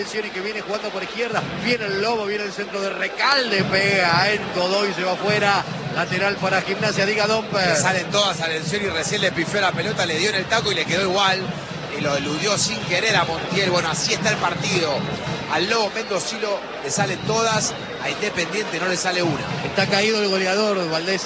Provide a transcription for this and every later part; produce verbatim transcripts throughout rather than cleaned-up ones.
Y que viene jugando por izquierda, viene el Lobo, viene el centro de Recalde, pega en Godoy, se va afuera, lateral para Gimnasia, diga Domper. Le salen todas a Lencioni y recién le pifió la pelota, le dio en el taco y le quedó igual, y lo eludió sin querer a Montiel. Bueno, así está el partido. Al Lobo Mendocino le salen todas, a Independiente no le sale una. Está caído el goleador, Valdés.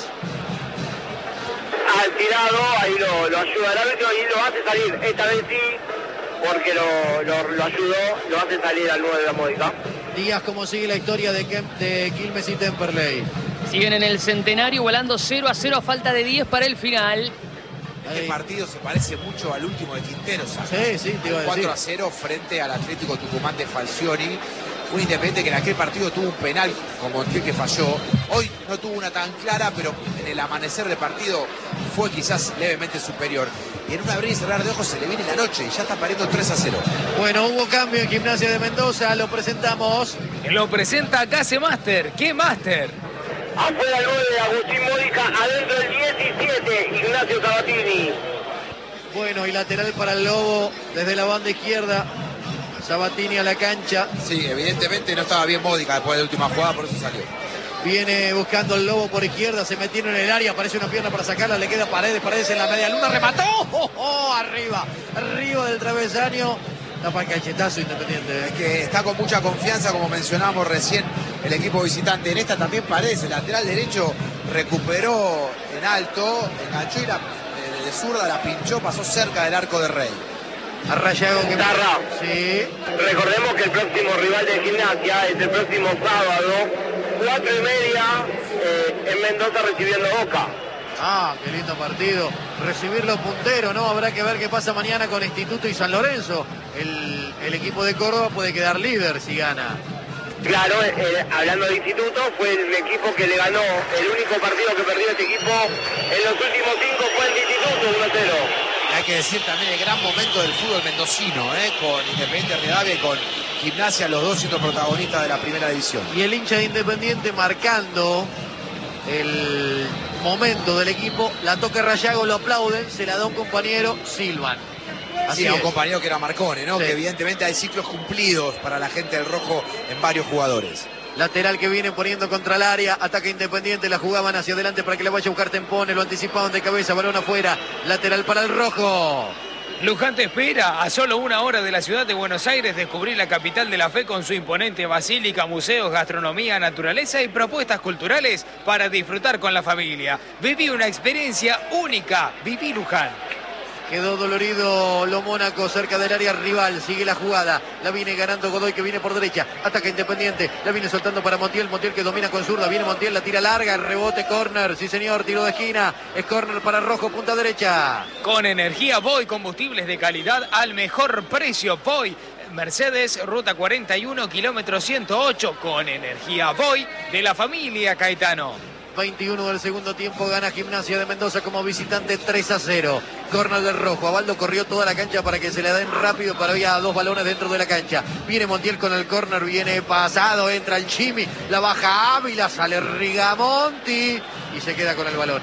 Al tirado, ahí lo, lo ayuda el árbitro y lo hace salir, esta vez sí, porque lo, lo, lo ayudó, lo hace salir al nueve de la Módica. Díaz, ¿cómo sigue la historia de, Kem, de Quilmes y Temperley? Siguen en el centenario volando cero a cero a falta de diez para el final. Este Ahí. partido se parece mucho al último de Quinteros. Sí, sí, te iba a decir. cuatro a cero frente al Atlético Tucumán de Falcioni. Un Independiente que en aquel partido tuvo un penal con Montiel que falló. Hoy no tuvo una tan clara, pero en el amanecer del partido fue quizás levemente superior. Y en un abrir y cerrar de ojos se le viene la noche y ya está pariendo tres a cero. Bueno, hubo cambio en Gimnasia de Mendoza, lo presentamos. Lo presenta Case Master. ¿Qué Master? Afuera el nueve, Agustín Módica, adentro el diecisiete, Ignacio Sabatini. Bueno, y lateral para el Lobo desde la banda izquierda. Sabatini a la cancha. Sí, evidentemente no estaba bien Módica después de la última jugada, por eso salió. Viene buscando el Lobo por izquierda, se metieron en el área, aparece una pierna para sacarla, le queda Paredes, Paredes en la media luna, remató, oh, oh, arriba, arriba del travesaño, tapa el cachetazo Independiente. Es que está con mucha confianza, como mencionamos recién, el equipo visitante. En esta también Paredes, el lateral derecho, recuperó en alto, enganchó y la, de zurda la pinchó, pasó cerca del arco de Rey. A Rayago que Tarra. Sí. Recordemos que el próximo rival de Gimnasia es el próximo sábado, cuatro y media, eh, en Mendoza recibiendo Boca. Ah, qué lindo partido. Recibirlo puntero, ¿no? Habrá que ver qué pasa mañana con Instituto y San Lorenzo. El, el equipo de Córdoba puede quedar líder si gana. Claro, eh, hablando de Instituto, fue el equipo que le ganó, el único partido que perdió este equipo en los últimos cinco fue el de Instituto, uno a cero. Hay que decir también el gran momento del fútbol mendocino, ¿eh? Con Independiente Rivadavia y con Gimnasia, los dos siendo protagonistas de la primera división. Y el hincha de Independiente marcando el momento del equipo, la toca Rayago, lo aplauden, se la da un compañero, silban. Así sí, a un compañero que era Marcone, ¿no? Sí. Que evidentemente hay ciclos cumplidos para la gente del rojo en varios jugadores. Lateral que viene poniendo contra el área, ataque Independiente, la jugaban hacia adelante para que la vaya a buscar Tempone, lo anticipaban de cabeza, balón afuera, lateral para el rojo. Luján te espera a solo una hora de la ciudad de Buenos Aires descubrir la capital de la fe con su imponente basílica, museos, gastronomía, naturaleza y propuestas culturales para disfrutar con la familia. Viví una experiencia única, viví Luján. Quedó dolorido lo Mónaco cerca del área rival. Sigue la jugada. La viene ganando Godoy que viene por derecha. Ataca Independiente. La viene soltando para Montiel. Montiel que domina con zurda. Viene Montiel, la tira larga. El rebote, córner. Sí señor, tiro de esquina. Es córner para Rojo, punta derecha. Con energía Voy, combustibles de calidad al mejor precio. Voy. Mercedes, ruta cuarenta y uno, kilómetro ciento ocho. Con energía Voy de la familia Caetano. veintiuno del segundo tiempo, gana Gimnasia de Mendoza como visitante tres a cero. Córner del Rojo, Abaldo corrió toda la cancha para que se le den rápido, para había dos balones dentro de la cancha. Viene Montiel con el córner, viene pasado, entra el Chimi, la baja Ávila, sale Rigamonti y se queda con el balón.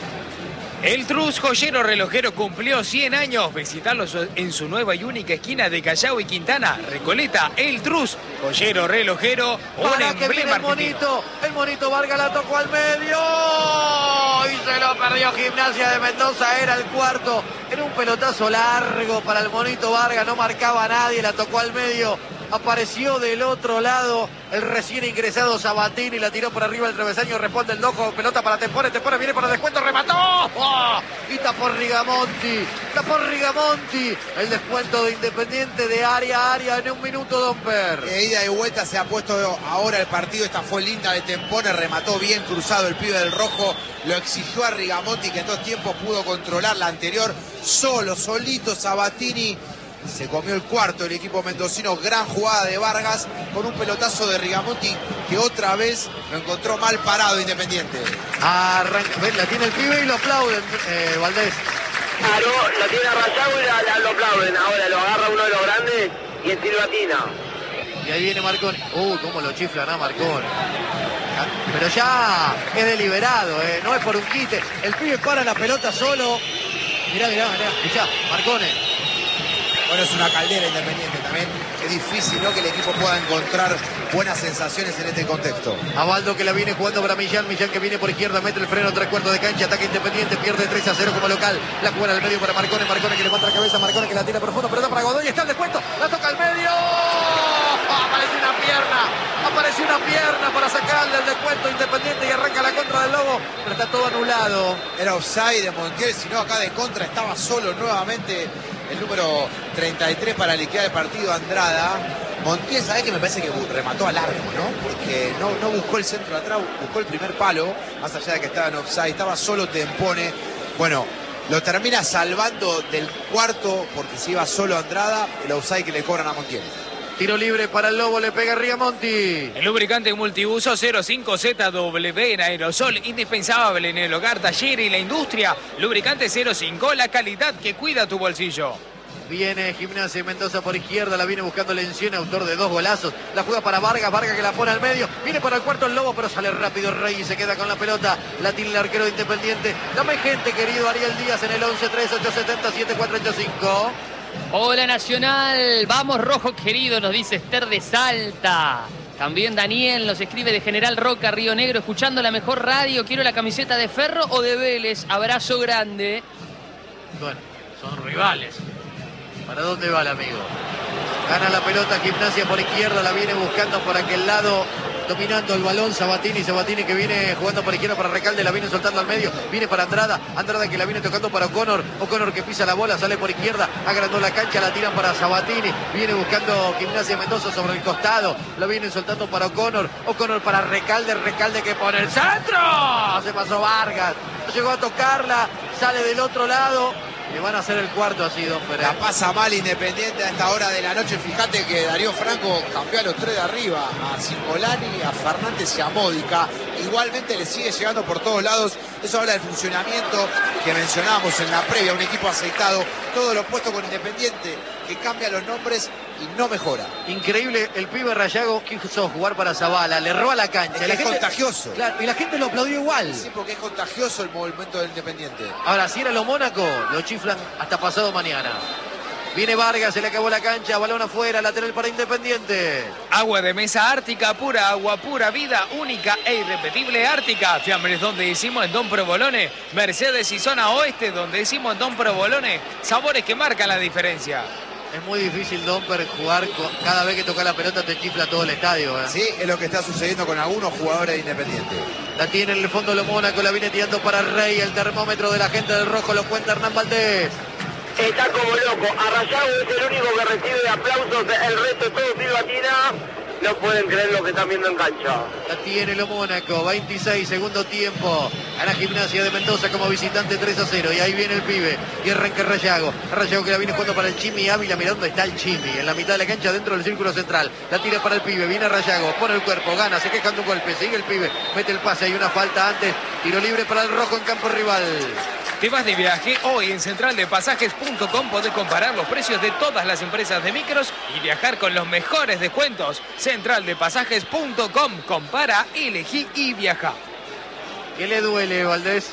El Trus, joyero relojero, cumplió cien años. Visitarlo en su nueva y única esquina de Callao y Quintana. Recoleta, El Trus, joyero relojero, un Para que viene emblema el monito, el monito Vargas la tocó al medio y se lo perdió Gimnasia de Mendoza, era el cuarto. Era un pelotazo largo para el monito Vargas, no marcaba a nadie, la tocó al medio. Apareció del otro lado el recién ingresado Sabatini, la tiró por arriba el travesaño, responde el Dojo, pelota para Tempone, Tempone viene para descuento, remató, ¡oh! Y tapó Rigamonti, tapó Rigamonti, el descuento de Independiente de área a área en un minuto, Domper. De ida y vuelta se ha puesto ahora el partido, esta fue linda de Tempone, remató bien cruzado el pibe del Rojo, lo exigió a Rigamonti que en dos tiempos pudo controlar la anterior, solo, solito Sabatini. Se comió el cuarto el equipo mendocino, gran jugada de Vargas con un pelotazo de Rigamonti que otra vez lo encontró mal parado Independiente. Arranca, ven, la tiene el pibe y lo aplauden, eh, Valdés. Claro, la tiene a Rayago y la, la, lo aplauden. Ahora lo agarra uno de los grandes y en silbatina. Y ahí viene Marconi. Uy, uh, cómo lo chiflan a Marconi. Pero ya es deliberado, eh, no es por un quite. El pibe para la pelota solo. Mirá, mirá, mirá, mirá, Marconi. Bueno, es una caldera Independiente también. Es difícil, ¿no?, que el equipo pueda encontrar buenas sensaciones en este contexto. Abaldo que la viene jugando para Millán. Millán que viene por izquierda, mete el freno, tres cuartos de cancha, ataque Independiente, pierde tres a cero como local. La juega al medio para Marcone. Marcone que levanta la cabeza. Marcone que la tira profundo. Pelota para Godoy. Está el descuento. La toca al medio. Aparece una pierna. Apareció una pierna para sacarle el descuento Independiente y arranca la contra del Lobo. Pero está todo anulado. Era offside de Montiel, si no acá de contra estaba solo nuevamente el número treinta y tres para liquidar el partido, Andrada. Montiel, ¿sabés que me parece que remató a largo, ¿no? Porque no, no buscó el centro de atrás, buscó el primer palo, más allá de que estaba en offside, estaba solo Tempone. Bueno, lo termina salvando del cuarto porque se iba solo Andrada, el offside que le cobran a Montiel. Tiro libre para el Lobo, le pega Riamonti. El lubricante multiuso cero cinco Z W en aerosol, indispensable en el hogar, taller y la industria. Lubricante cero cinco, la calidad que cuida tu bolsillo. Viene Gimnasia Mendoza por izquierda, la viene buscando Lencioni, autor de dos golazos. La juega para Vargas, Vargas que la pone al medio. Viene para el cuarto el Lobo, pero sale rápido Rey y se queda con la pelota. La tiene el arquero de Independiente. Dame gente, querido Ariel Díaz, en el once tres ocho siete cero siete cuatro ocho cinco. Hola Nacional, vamos rojo querido, nos dice Esther de Salta. También Daniel nos escribe de General Roca, Río Negro, escuchando la mejor radio. Quiero la camiseta de Ferro o de Vélez. Abrazo grande. Bueno, son rivales. ¿Para dónde va el amigo? Gana la pelota Gimnasia por izquierda, la viene buscando por aquel lado. Dominando el balón Sabatini, Sabatini que viene jugando por izquierda para Recalde, la viene soltando al medio, viene para Andrada, Andrada que la viene tocando para O'Connor, O'Connor que pisa la bola, sale por izquierda, agrandó la cancha, la tiran para Sabatini, viene buscando Gimnasia Mendoza sobre el costado, la vienen soltando para O'Connor, O'Connor para Recalde, Recalde que pone el centro, se pasó Vargas, llegó a tocarla, sale del otro lado. Le van a hacer el cuarto así, Don Pérez. La pasa mal Independiente a esta hora de la noche. Fíjate que Darío Franco cambió a los tres de arriba, a Cingolani, a Fernández y a Módica. Igualmente le sigue llegando por todos lados. Eso habla del funcionamiento que mencionábamos en la previa. Un equipo aceitado, todo lo opuesto con Independiente, que cambia los nombres y no mejora. Increíble, el pibe Rayago quiso jugar para Zavala, le roba la cancha. Es, que la es gente, contagioso. Claro, y la gente lo aplaudió igual. Sí, porque es contagioso el movimiento del Independiente. Ahora, si era lo Mónaco, lo chiflan hasta pasado mañana. Viene Vargas, se le acabó la cancha, balón afuera, lateral para Independiente. Agua de mesa Ártica, pura agua, pura vida, única e irrepetible Ártica. Fiambres donde hicimos en Don Provolone. Mercedes y zona oeste donde hicimos en Don Provolone. Sabores que marcan la diferencia. Es muy difícil, Domper, jugar con, cada vez que toca la pelota te chifla todo el estadio. ¿eh? Sí, es lo que está sucediendo con algunos jugadores de Independiente. La tiene en el fondo lo Mónaco, la viene tirando para Rey. El termómetro de la gente del rojo lo cuenta Hernán Valdés. Está como loco. Arrayago es el único que recibe aplausos. El resto todo silbatina. No pueden creer lo que están viendo en cancha. La tiene lo Mónaco, veintiséis, segundo tiempo. Gana Gimnasia de Mendoza como visitante tres a cero. Y ahí viene el pibe. Y arranca Rayago. Rayago que la viene jugando para el Chimi Ávila. Mirá dónde está el Chimi. En la mitad de la cancha, dentro del círculo central. La tira para el pibe. Viene Rayago. Pone el cuerpo. Gana. Se queja de un golpe. Sigue el pibe. Mete el pase. Hay una falta antes. Tiro libre para el rojo en campo rival. ¿Te vas de viaje? Hoy en central de pasajes punto com podés comparar los precios de todas las empresas de micros y viajar con los mejores descuentos. central de pasajes punto com. Compara, elegí y viaja. ¿Qué le duele, Valdés?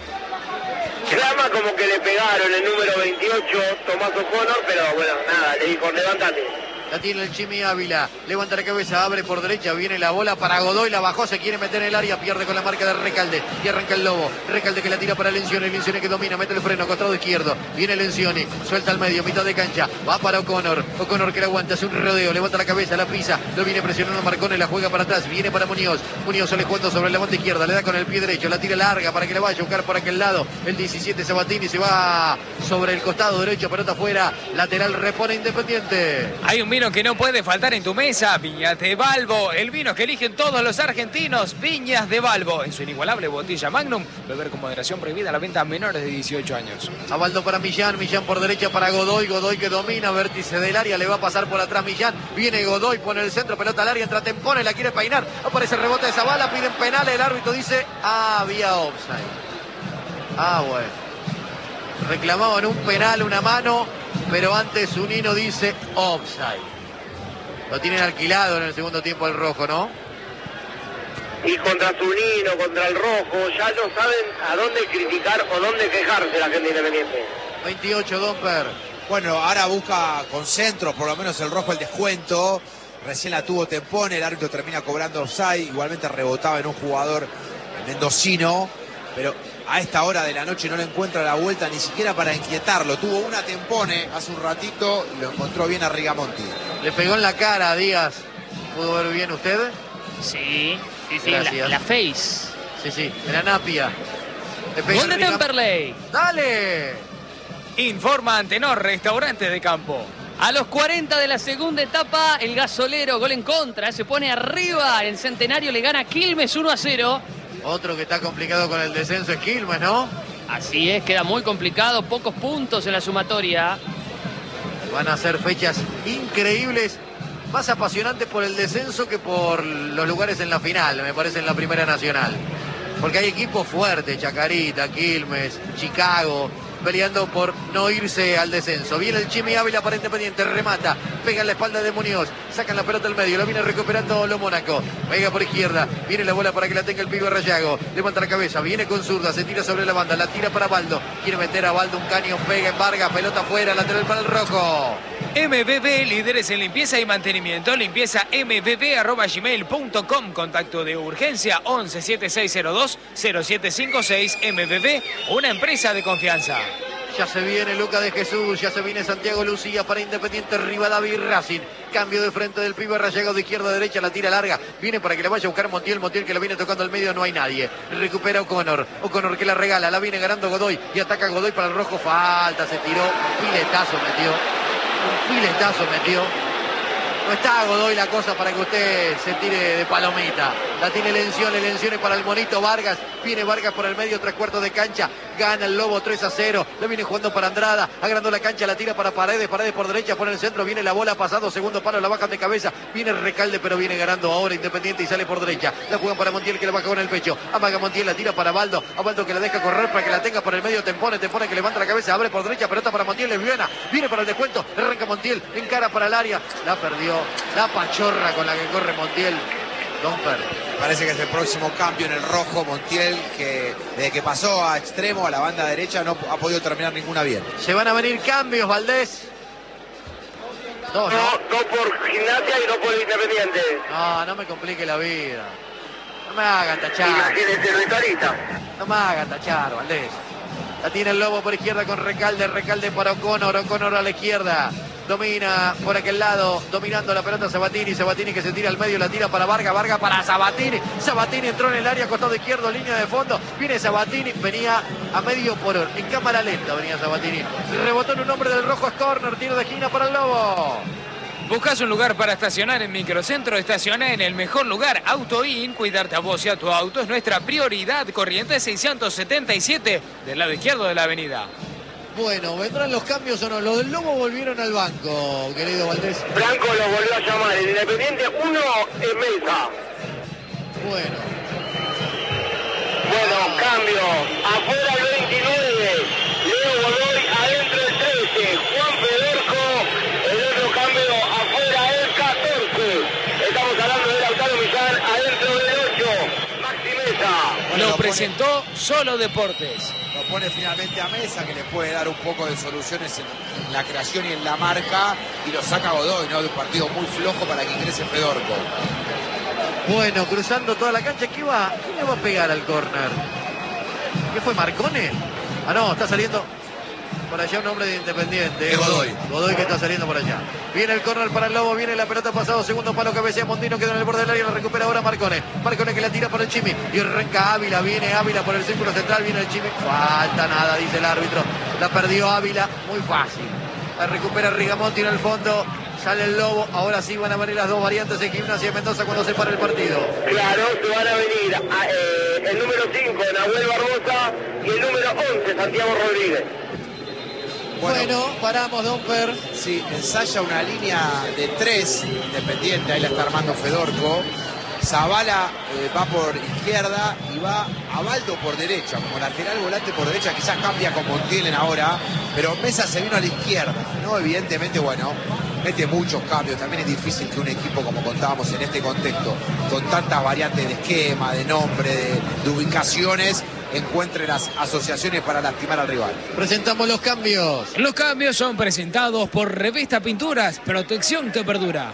Clama como que le pegaron el número veintiocho, Tomás O'Connor, pero bueno, nada, le dijo, levántate. La tiene el Chimi Ávila, levanta la cabeza, abre por derecha, viene la bola para Godoy, la bajó, se quiere meter en el área, pierde con la marca de Recalde y arranca el Lobo. Recalde que la tira para Lencioni, Lencioni que domina, mete el freno, costado izquierdo, viene Lencioni, suelta al medio, mitad de cancha, va para O'Connor, O'Connor que la aguanta, hace un rodeo, levanta la cabeza, la pisa, lo viene presionando Marcone, la juega para atrás, viene para Muñoz, Muñoz sale jugando sobre la banda izquierda, le da con el pie derecho, la tira larga para que la vaya a buscar por aquel lado, el diecisiete Sabatini se va sobre el costado derecho, pelota afuera, lateral repone Independiente. Hay un vino que no puede faltar en tu mesa, Viñas de Balbo, el vino que eligen todos los argentinos, Viñas de Balbo, en su inigualable botella Magnum, beber con moderación prohibida, la venta a menores de dieciocho años. Abaldo para Millán, Millán por derecha para Godoy, Godoy que domina, vértice del área, le va a pasar por atrás Millán, viene Godoy, pone el centro, pelota al área, entra Tempone, la quiere peinar, aparece el rebote de Zavala, piden penal, el árbitro dice, ah, había offside. Ah, bueno. Reclamaban un penal, una mano, pero antes Zunino dice offside. Lo tienen alquilado en el segundo tiempo el rojo, ¿no? Y contra Zunino, contra el rojo, ya no saben a dónde criticar o dónde quejarse la gente Independiente. veintiocho, Domper. Bueno, ahora busca con centro, por lo menos el rojo el descuento. Recién la tuvo Tempone, el árbitro termina cobrando offside. Igualmente rebotaba en un jugador mendocino, pero a esta hora de la noche no le encuentra la vuelta ni siquiera para inquietarlo. Tuvo una Tempone hace un ratito y lo encontró bien a Rigamonti. Le pegó en la cara a Díaz. ¿Pudo ver bien usted? Sí, sí, sí, la, Gracias. la face. Sí, sí, en la napia. Le pegó Gol de en Rigam- Temperley. ¡Dale! Informa Antenor, restaurante de campo. A los cuarenta de la segunda etapa, el gasolero, gol en contra, se pone arriba. En Centenario le gana Quilmes uno a cero. Otro que está complicado con el descenso es Quilmes, ¿no? Así es, queda muy complicado, pocos puntos en la sumatoria. Van a ser fechas increíbles, más apasionantes por el descenso que por los lugares en la final, me parece, en la Primera Nacional. Porque hay equipos fuertes, Chacarita, Quilmes, Chicago, peleando por no irse al descenso. Viene el Chimi Ávila para Independiente, remata, pega en la espalda de Muñoz, sacan la pelota al medio, lo viene recuperando lo Mónaco, pega por izquierda, viene la bola para que la tenga el pibe Rayago, levanta la cabeza, viene con zurda, se tira sobre la banda, la tira para Baldo, quiere meter a Baldo un caño, pega en Vargas, pelota afuera, lateral para el rojo. M B B, líderes en limpieza y mantenimiento. Limpieza m b b arroba gmail punto com. Contacto de urgencia once setenta y seis cero dos cero siete cinco seis. M B B, una empresa de confianza. Ya se viene Luca de Jesús, ya se viene Santiago Lucía para Independiente, Rivadavia y Racing. Cambio de frente del pibe Rayago de izquierda a derecha, la tira larga. Viene para que le vaya a buscar Montiel, Montiel que la viene tocando al medio, no hay nadie. Recupera O'Connor, O'Connor que la regala, la viene ganando Godoy y ataca Godoy para el rojo. Falta, se tiró, un piletazo metió. Un piletazo metió. No está Godoy la cosa para que usted se tire de palomita. La tiene Lencioni, Lencioni para el monito Vargas. Viene Vargas por el medio, tres cuartos de cancha. Gana el Lobo tres a cero. Lo viene jugando para Andrada. Agrandó la cancha, la tira para Paredes. Paredes por derecha, por el centro. Viene la bola pasado, segundo palo, la bajan de cabeza. Viene Recalde, pero viene ganando ahora Independiente y sale por derecha. La juegan para Montiel que la baja con el pecho. Amaga Montiel, la tira para Baldo. A Baldo que la deja correr para que la tenga por el medio. Tempone, Tempone que levanta la cabeza. Abre por derecha, pelota para Montiel. Lesbiana. Viene para el descuento. Arranca Montiel. Encara para el área. La perdió. La pachorra con la que corre Montiel. Domper. Parece que es el próximo cambio en el rojo. Montiel, que desde que pasó a extremo, a la banda derecha, no ha podido terminar ninguna bien. Se van a venir cambios, Valdés. Dos, No, ¿no? dos por Gimnasia y dos por Independiente. No, no me complique la vida. No me hagan tachar. Imagínense, Ricarita. No me hagan tachar, Valdés. La tiene el Lobo por izquierda con Recalde. Recalde para O'Connor. O'Connor a la izquierda. Domina por aquel lado, dominando la pelota Sabatini, Sabatini que se tira al medio, la tira para Vargas, Vargas para Sabatini, Sabatini entró en el área, costado izquierdo, línea de fondo, viene Sabatini, venía a medio por hora, en cámara lenta venía Sabatini, rebotó en un hombre del rojo, es córner, tiro de esquina para el Lobo. ¿Buscas un lugar para estacionar en Microcentro? Estaciona en el mejor lugar. AutoIn, cuidarte a vos y a tu auto es nuestra prioridad. Corrientes seiscientos setenta y siete, del lado izquierdo de la avenida. Bueno, ¿vendrán los cambios o no? Los del Lobo volvieron al banco, querido Valdés. Franco lo volvió a llamar. El Independiente uno en Mesa. Bueno. Bueno, cambio. Afuera el veintinueve. Leo Godoy adentro el trece. Juan Fedorco. El otro cambio afuera el catorce. Estamos hablando de Lautaro Millán adentro del ocho. Maxi Mesa. Bueno, Lo lo presentó Solo Deportes. Lo pone finalmente a Mesa, que le puede dar un poco de soluciones en la creación y en la marca, y lo saca Godoy, ¿no? De un partido muy flojo para que ingrese Fedorco. Bueno, cruzando toda la cancha, ¿qué va? ¿Quién le va a pegar al córner? ¿Qué fue, Marcone? Ah, no, está saliendo por allá un hombre de Independiente. Es Godoy. Godoy que está saliendo por allá. Viene el córner para el Lobo, viene la pelota pasado, segundo palo, cabecea Mondino, queda en el borde del área, la recupera ahora Marcone. Marcone que la tira para el Chimi y arranca Ávila, viene Ávila por el círculo central, viene el Chimi. Falta nada, dice el árbitro. La perdió Ávila, muy fácil. La recupera Rigamonti en el fondo. Sale el Lobo, ahora sí van a venir las dos variantes en Gimnasia de Mendoza cuando se para el partido. Claro, se van a venir a, eh, el número cinco, Nahuel Barbosa, y el número once, Santiago Rodríguez. Bueno, Bueno, paramos, Domper. sí, ensaya una línea de tres Independiente, ahí la está armando Fedorco. Zavala eh, va por izquierda y va a Baldo por derecha, como lateral volante por derecha, quizás cambia con Montiel ahora, pero Mesa se vino a la izquierda, ¿no? Evidentemente, bueno, mete muchos cambios, también es difícil que un equipo, como contábamos en este contexto, con tantas variantes de esquema, de nombre, de, de ubicaciones, encuentre las asociaciones para lastimar al rival. Presentamos los cambios. Los cambios son presentados por Revista Pinturas, protección que perdura.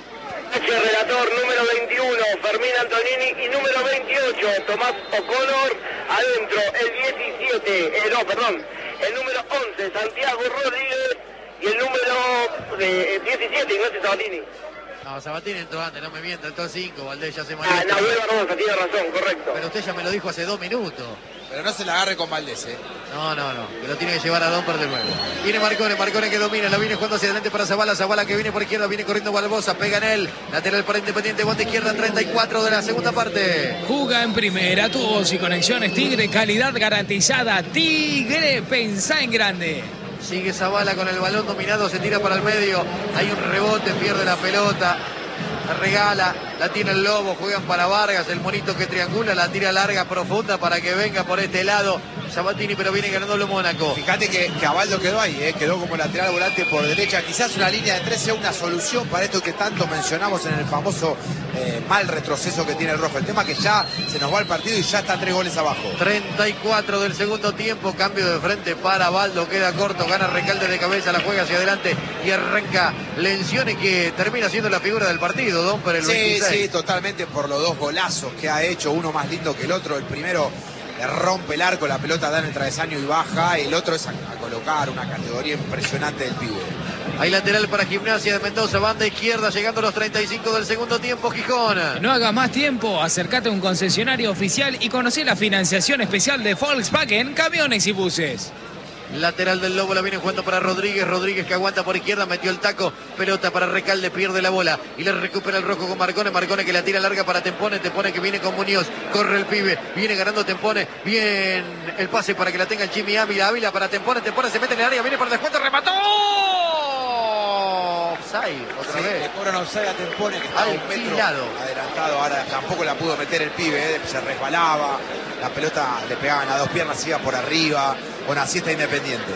Relator número veintiuno, Fermín Antonini, y número veintiocho, Tomás O'Connor. Adentro, el diecisiete, eh, no, perdón, el número once, Santiago Rodríguez, y el número eh, diecisiete, Ignacio Sabatini. No, Sabatini entró antes, no me mienta, entró cinco, Valdés ya se Ah, molesta. Nahuel Barbosa, tiene razón, correcto. Pero usted ya me lo dijo hace dos minutos. Pero no se la agarre con Valdés, ¿eh? No, no, no, que lo tiene que llevar a Domper de nuevo. Viene Marcone, Marcone que domina, la viene jugando hacia adelante para Zavala, Zavala que viene por izquierda, viene corriendo Barbosa, pega en él, lateral para Independiente, guante izquierda, treinta y cuatro de la segunda parte. Juga en primera, tubos y conexiones Tigre, calidad garantizada. Tigre, pensá en grande. Sigue Zavala con el balón dominado, se tira para el medio, hay un rebote, pierde la pelota. La regala, la tiene el Lobo, juegan para Vargas, el monito que triangula, la tira larga, profunda para que venga por este lado Sabatini, pero viene ganándolo Mónaco. Fíjate que, que Abaldo quedó ahí, ¿eh? Quedó como lateral volante por derecha. Quizás una línea de tres sea una solución para esto que tanto mencionamos en el famoso eh, mal retroceso que tiene el Rojo. El tema es que ya se nos va el partido y ya está tres goles abajo. treinta y cuatro del segundo tiempo, cambio de frente para Abaldo, queda corto, gana Recalde de cabeza, la juega hacia adelante y arranca Lencioni, que termina siendo la figura del partido, Don, por el Sí, veintiséis. sí, totalmente, por los dos golazos que ha hecho, uno más lindo que el otro. El primero le rompe el arco, la pelota da en el travesaño y baja. El otro es a, a colocar una categoría impresionante del pibe. Hay lateral para Gimnasia de Mendoza, banda izquierda, llegando a los treinta y cinco del segundo tiempo, Gijón. No hagas más tiempo, acércate a un concesionario oficial y conoce la financiación especial de Volkswagen, camiones y buses. Lateral del Lobo, la viene jugando para Rodríguez, Rodríguez que aguanta por izquierda, metió el taco, pelota para Recalde, pierde la bola y le recupera el Rojo con Marcone, Marcone que la tira larga para Tempone, Tempone que viene con Muñoz, corre el pibe, viene ganando Tempone, bien el pase para que la tenga el Jimmy Ávila, Ávila para Tempone, Tempone se mete en el área, viene por descuento, remató. Offside, otra Sí, vez. le cobran offside a Tempone, que estaba un metro Alquilado. adelantado. Ahora tampoco la pudo meter el pibe, ¿eh? Se resbalaba, la pelota le pegaban a dos piernas, iba por arriba. Bueno, así está Independiente.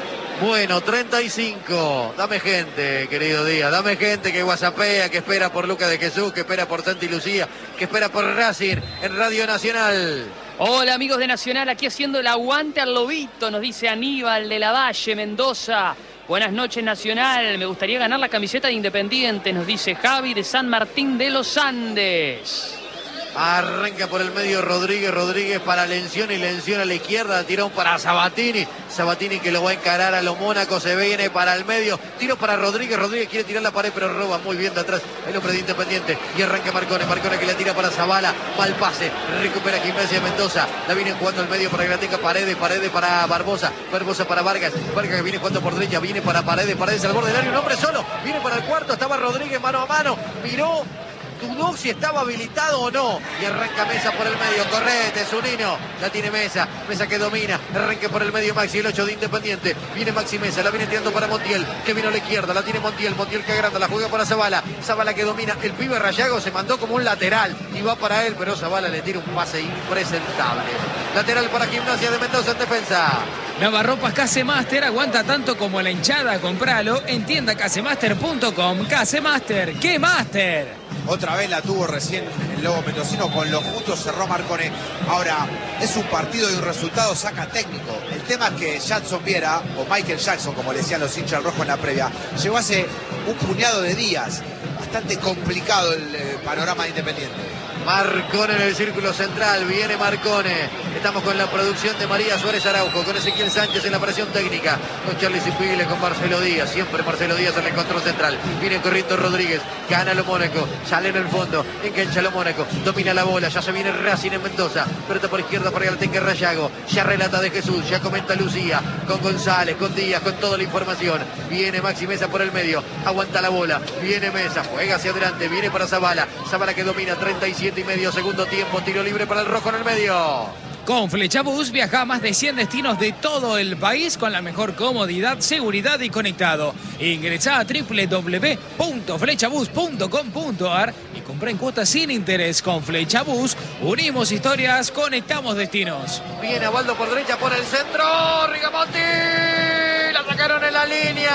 Bueno, treinta y cinco. Dame gente, querido Díaz. Dame gente que whatsappea, que espera por Lucas de Jesús, que espera por Santi Lucía, que espera por Racing en Radio Nacional. Hola amigos de Nacional, aquí haciendo el aguante al Lobito, nos dice Aníbal de la Valle, Mendoza. Buenas noches Nacional, me gustaría ganar la camiseta de Independiente, nos dice Javi de San Martín de los Andes. Arranca por el medio Rodríguez, Rodríguez para Lencioni, Lencioni a la izquierda, tirón para Sabatini, Sabatini que lo va a encarar a lo Mónaco, se viene para el medio, tiro para Rodríguez, Rodríguez quiere tirar la pared pero roba muy bien de atrás el hombre de Independiente y arranca Marcone, Marcone que la tira para Zavala, mal pase, recupera Gimnasia de Mendoza, la viene jugando al medio para que la tenga Paredes, Paredes para Barbosa, Barbosa para Vargas, Vargas que viene jugando por derecha, viene para Paredes, Paredes al borde del área, un hombre solo, viene para el cuarto, estaba Rodríguez mano a mano, miró, dudó si estaba habilitado o no y arranca Mesa por el medio, correte, Zunino, la tiene Mesa, Mesa que domina, arranque por el medio Maxi, el ocho de Independiente, viene Maxi Mesa, la viene tirando para Montiel, que vino a la izquierda, la tiene Montiel, Montiel que agranda, la juega para Zavala, Zavala que domina, el pibe Rayago se mandó como un lateral y va para él, pero Zavala le tira un pase impresentable. Lateral para Gimnasia de Mendoza en defensa. Lavarropas Casemaster aguanta tanto como la hinchada, compralo en tienda casemaster punto com. Casemaster, ¿qué Master? Otra vez la tuvo recién el Lobo Mendocino, con lo justo cerró Marcone. Ahora, es un partido y un resultado saca técnico. El tema es que Jackson Viera, o Michael Jackson, como le decían los hinchas rojos en la previa, llegó hace un puñado de días. Bastante complicado el eh, panorama de Independiente. Marcone en el círculo central, viene Marcone. Estamos con la producción de María Suárez Araujo, con Ezequiel Sánchez en la operación técnica, con Charlie Cipigile, con Marcelo Díaz, siempre Marcelo Díaz en el control central. Viene corriendo Rodríguez, gana lo Mónaco, sale en el fondo, engancha lo Mónaco, domina la bola, ya se viene Racing en Mendoza, pelota por izquierda para Galtenque Rayago, ya relata de Jesús, ya comenta Lucía, con González, con Díaz, con toda la información. Viene Maxi Mesa por el medio, aguanta la bola, viene Mesa, juega hacia adelante, viene para Zavala, Zavala que domina, treinta y siete y medio, segundo tiempo, tiro libre para el Rojo en el medio. Con Flechabús viaja a más de cien destinos de todo el país con la mejor comodidad, seguridad y conectado. Ingresá a doble u doble u doble u punto flechabús punto com punto a r y compra en cuotas sin interés. Con Flechabús unimos historias, conectamos destinos. Viene Abaldo por derecha, por el centro, Rigamonti, la sacaron en la línea.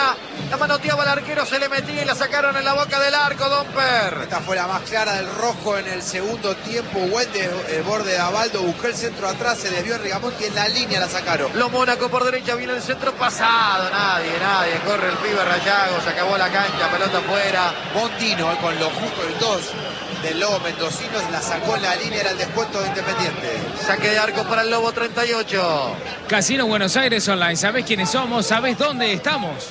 La manoteaba el arquero, se le metía y la sacaron en la boca del arco, Domper. Esta fue la más clara del rojo en el segundo tiempo. Buen desborde de Abaldo, buscó el centro atrás, se desvió Rigamonti en la línea, la sacaron. Lo Mónaco por derecha, viene el centro pasado. Nadie, nadie. Corre el pibe Rayago, se acabó la cancha, pelota afuera. Mondino eh, con lo justo el dos del Lobo Mendocino, la sacó en la línea, era el descuento de Independiente. Saque de arco para el Lobo treinta y ocho. Casino Buenos Aires Online, ¿sabés quiénes somos? ¿Sabés dónde estamos?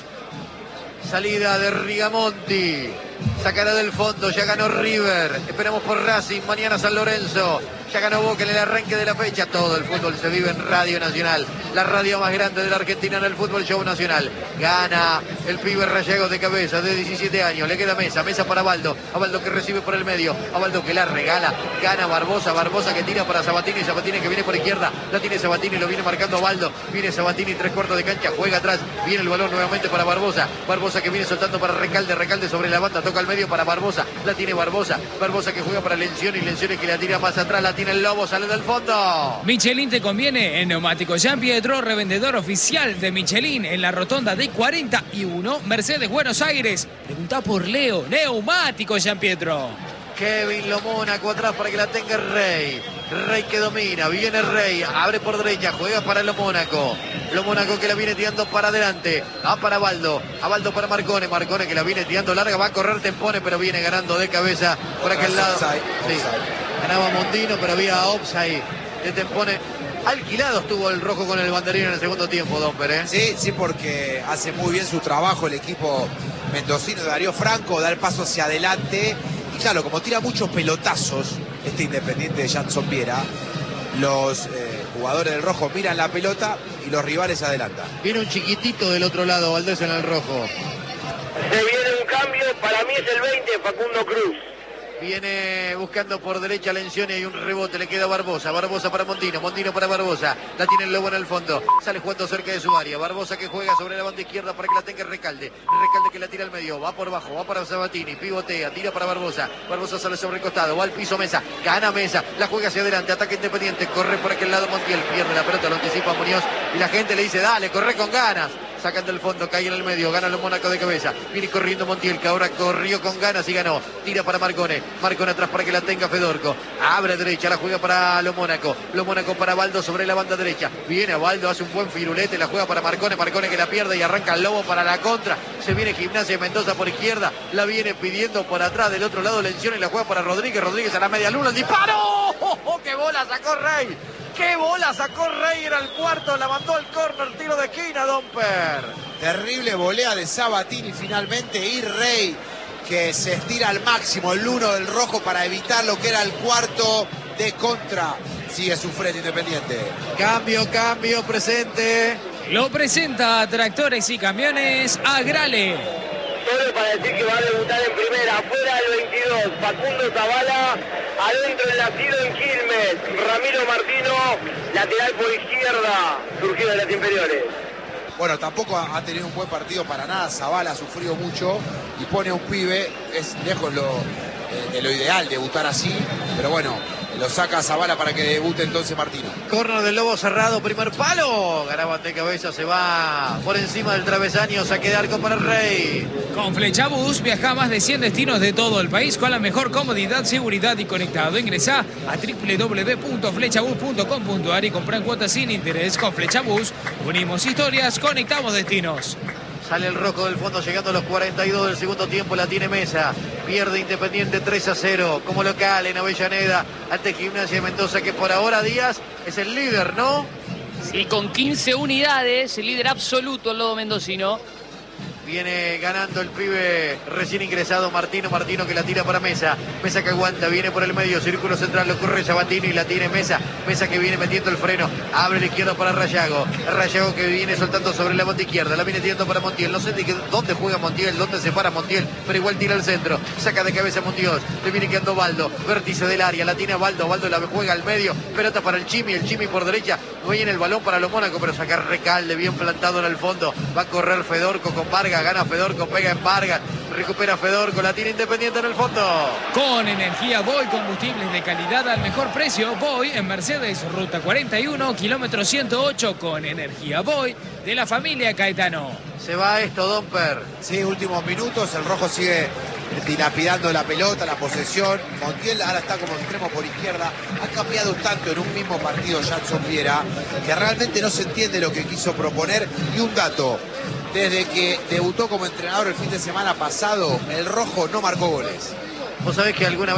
Salida de Rigamonti. Sacará del fondo, ya ganó River. Esperamos por Racing, mañana San Lorenzo. Ya ganó Boca en el arranque de la fecha. Todo el fútbol se vive en Radio Nacional, la radio más grande de la Argentina en el fútbol show nacional. Gana el pibe Rayago de cabeza, de diecisiete años. Le queda Mesa, Mesa para Abaldo. Abaldo que recibe por el medio. Abaldo que la regala. Gana Barbosa, Barbosa que tira para Sabatini. Sabatini que viene por izquierda. La tiene Sabatini, lo viene marcando Abaldo. Viene Sabatini, tres cuartos de cancha. Juega atrás. Viene el balón nuevamente para Barbosa. Barbosa que viene soltando para Recalde. Recalde sobre la banda. Toca al medio para Barbosa. La tiene Barbosa. Barbosa que juega para Lencioni. Lencioni que la tira más atrás. La tiene el Lobo. Sale del fondo. Michelin te conviene en Neumáticos Jean Pietro, revendedor oficial de Michelin en la rotonda de cuarenta y uno, Mercedes, Buenos Aires. Pregunta por Leo. Neumáticos Jean Pietro. Kevin Lo Mónaco atrás para que la tenga Rey. Rey que domina, viene Rey, abre por derecha, juega para Lo Mónaco. Lo Mónaco que la viene tirando para adelante. Va para Abaldo, Abaldo para Marcone. Marcone que la viene tirando larga, va a correr Tempone, pero viene ganando de cabeza por aquel lado. Sí. Ganaba Mondino, pero había offside de Tempone. Alquilado estuvo el rojo con el banderín en el segundo tiempo, Domper, ¿eh? Sí, sí, porque hace muy bien su trabajo el equipo mendocino de Darío Franco, da el paso hacia adelante. Y claro, como tira muchos pelotazos este Independiente de Jackson Viera, los eh, jugadores del rojo miran la pelota y los rivales se adelantan. Viene un chiquitito del otro lado, Valdés en el rojo. Se viene un cambio, para mí es el veinte, Facundo Cruz. Viene buscando por derecha Lencioni, hay un rebote, le queda Barbosa, Barbosa para Mondino, Mondino para Barbosa, la tiene el Lobo en el fondo, sale jugando cerca de su área, Barbosa que juega sobre la banda izquierda para que la tenga Recalde, Recalde que la tira al medio, va por bajo, va para Sabatini, pivotea, tira para Barbosa, Barbosa sale sobre el costado, va al piso Mesa, gana Mesa, la juega hacia adelante, ataque Independiente, corre por aquel lado Montiel, pierde la pelota, lo anticipa Muñoz y la gente le dice dale, corre con ganas. Sacan del fondo, cae en el medio, gana Lo Mónaco de cabeza. Viene corriendo Montiel, que ahora corrió con ganas y ganó. Tira para Marcone. Marcone atrás para que la tenga Fedorco. Abre derecha, la juega para Lo Mónaco. Lo Mónaco para Abaldo sobre la banda derecha. Viene Abaldo, hace un buen firulete, la juega para Marcone. Marcone que la pierde y arranca el Lobo para la contra. Se viene Gimnasia de Mendoza por izquierda. La viene pidiendo por atrás del otro lado Lencioni y la juega para Rodríguez. Rodríguez a la media luna. El disparo. ¡Oh, oh, qué bola sacó Rey! ¡Qué bola sacó Rey! Era el cuarto, la mandó al córner, tiro de esquina, Domper. Terrible volea de Sabatini finalmente y Rey que se estira al máximo el uno del rojo para evitar lo que era el cuarto de contra. Sigue sufriendo Independiente. Cambio, cambio, presente. Lo presenta Tractores y Camiones Agrale. Solo para decir que va a debutar en primera, afuera el veintidós, Facundo Zavala, adentro el nacido en Quilmes, Ramiro Martino, lateral por izquierda, surgido de las inferiores. Bueno, tampoco ha tenido un buen partido para nada, Zavala ha sufrido mucho y pone a un pibe, es lejos lo, eh, de lo ideal debutar así, pero bueno, lo saca a Zavala para que debute entonces Martino. Córner del Lobo cerrado, primer palo. Garaban de cabeza, se va por encima del travesaño, saque de arco para el Rey. Con Flechabús viaja a más de cien destinos de todo el país con la mejor comodidad, seguridad y conectado. Ingresá a doble u doble u doble u punto flechabús punto com punto a r y comprá en cuotas sin interés. Con Flechabús unimos historias, conectamos destinos. Sale el rojo del fondo llegando a los cuarenta y dos del segundo tiempo, la tiene Mesa. Pierde Independiente tres a cero como local en Avellaneda ante Gimnasia de Mendoza, que por ahora Díaz es el líder, ¿no? Sí, con quince unidades, el líder absoluto el Lobo mendocino. Viene ganando el pibe recién ingresado Martino, Martino que la tira para Mesa, Mesa que aguanta, viene por el medio, círculo central, lo corre Sabatini y la tiene Mesa, Mesa que viene metiendo el freno, abre la izquierda para Rayago, Rayago que viene soltando sobre la banda izquierda, la viene tirando para Montiel, no sé de qué, dónde juega Montiel, dónde se para Montiel, pero igual tira al centro, saca de cabeza Montiel, le viene quedando Baldo, vértice del área, la tiene a Baldo, Baldo la juega al medio, pelota para el Chimi, el Chimi por derecha, viene el balón para Lo Mónaco, pero saca Recalde, bien plantado en el fondo, va a correr Fedorco con Vargas, Vargas, gana Fedorco, pega en Vargas, recupera Fedorco, la tiene Independiente en el fondo. Con energía Voy, combustibles de calidad al mejor precio. Voy en Mercedes, ruta cuarenta y uno, kilómetro ciento ocho, con energía Voy de la familia Caetano. Se va esto, Domper. Sí, últimos minutos, el rojo sigue dilapidando la pelota, la posesión. Montiel ahora está como extremo por izquierda. Ha cambiado tanto en un mismo partido Jackson Viera que realmente no se entiende lo que quiso proponer. Y un dato, desde que debutó como entrenador el fin de semana pasado, el rojo no marcó goles. Vos sabés que alguna vez